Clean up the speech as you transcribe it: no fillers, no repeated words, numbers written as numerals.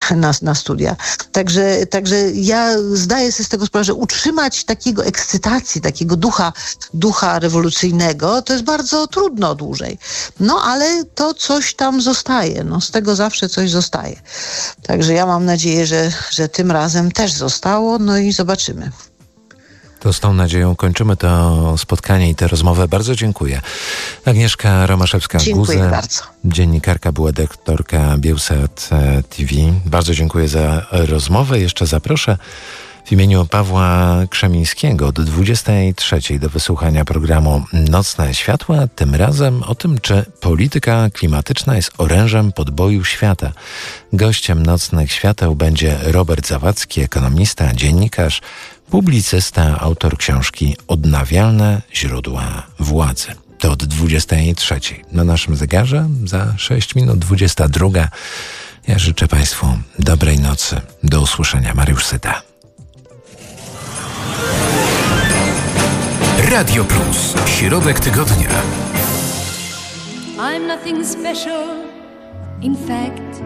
na studia. Także ja zdaję sobie z tego sprawę, że utrzymać takiego ekscytacji, takiego ducha rewolucyjnego, to jest bardzo trudno dłużej. No ale to coś tam zostaje. No, z tego zawsze coś zostaje. Także ja mam nadzieję, że tym razem też zostało, no i zobaczymy. To z tą nadzieją kończymy to spotkanie i tę rozmowę. Bardzo dziękuję. Agnieszka Romaszewska-Guze. Dziękuję bardzo. Dziennikarka, była redaktorka Biełsat TV. Bardzo dziękuję za rozmowę. Jeszcze zaproszę w imieniu Pawła Krzemińskiego od 23:00 do wysłuchania programu Nocne Światła. Tym razem o tym, czy polityka klimatyczna jest orężem podboju świata. Gościem Nocnych Świateł będzie Robert Zawadzki, ekonomista, dziennikarz, publicysta, autor książki Odnawialne źródła władzy. To od 23:00. Na naszym zegarze za 6 minut 22:00. Ja życzę Państwu dobrej nocy. Do usłyszenia. Mariusz Syta. Radio Plus. Środek tygodnia. I'm nothing special. In fact,